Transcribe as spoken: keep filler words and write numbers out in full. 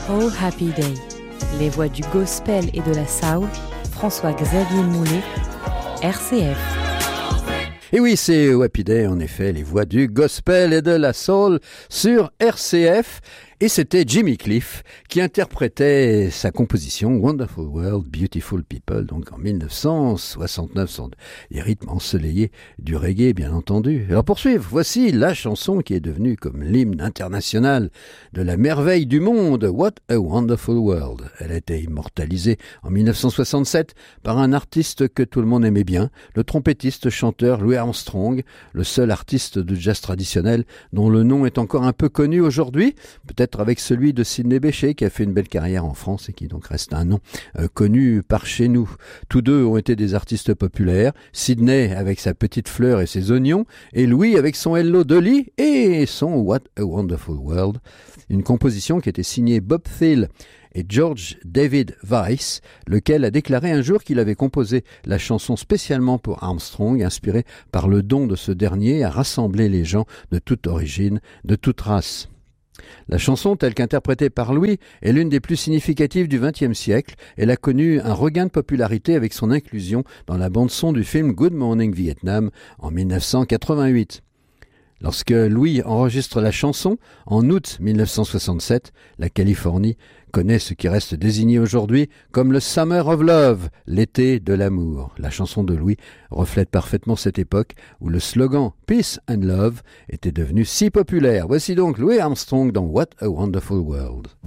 Oh Happy Day, les voix du gospel et de la soul, François-Xavier Moulet, R C F. Et oui, c'est Oh Happy Day, en effet, les voix du gospel et de la soul sur R C F. Et c'était Jimmy Cliff qui interprétait sa composition Wonderful World, Beautiful People, donc en dix-neuf cent soixante-neuf, sur les rythmes ensoleillés du reggae, bien entendu. Alors pour suivre, voici la chanson qui est devenue comme l'hymne international de la merveille du monde, What a Wonderful World. Elle a été immortalisée en dix-neuf cent soixante-sept par un artiste que tout le monde aimait bien, le trompettiste chanteur Louis Armstrong, le seul artiste de jazz traditionnel dont le nom est encore un peu connu aujourd'hui, peut-être avec celui de Sidney Bechet qui a fait une belle carrière en France et qui donc reste un nom euh, connu par chez nous. Tous deux ont été des artistes populaires, Sidney avec sa petite fleur et ses oignons, et Louis avec son Hello Dolly et son What a Wonderful World, une composition qui était signée Bob Thiele et George David Weiss, lequel a déclaré un jour qu'il avait composé la chanson spécialement pour Armstrong, inspiré par le don de ce dernier à rassembler les gens de toute origine, de toute race. La chanson, telle qu'interprétée par Louis, est l'une des plus significatives du vingtième siècle. Elle a connu un regain de popularité avec son inclusion dans la bande-son du film Good Morning Vietnam en dix-neuf cent quatre-vingt-huit. Lorsque Louis enregistre la chanson, en août dix-neuf cent soixante-sept, la Californie connaît ce qui reste désigné aujourd'hui comme le Summer of Love, l'été de l'amour. La chanson de Louis reflète parfaitement cette époque où le slogan « Peace and Love » était devenu si populaire. Voici donc Louis Armstrong dans « What a Wonderful World ».